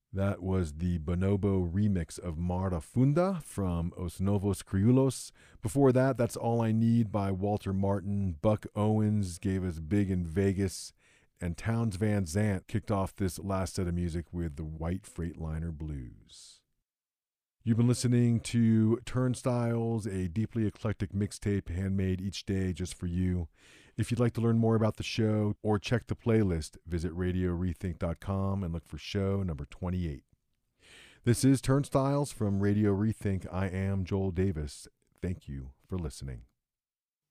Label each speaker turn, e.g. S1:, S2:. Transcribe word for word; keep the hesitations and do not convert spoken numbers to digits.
S1: That was the Bonobo remix of Marta Funda from Os Novos Criollos. Before that, That's All I Need by Walter Martin. Buck Owens gave us Big in Vegas. And Towns Van Zandt kicked off this last set of music with the White Freightliner Blues. You've been listening to Turnstiles, a deeply eclectic mixtape handmade each day just for you. If you'd like to learn more about the show or check the playlist, visit radio rethink dot com and look for show number twenty-eight. This is Turnstiles from Radio Rethink. I am Joel Davis. Thank you for listening.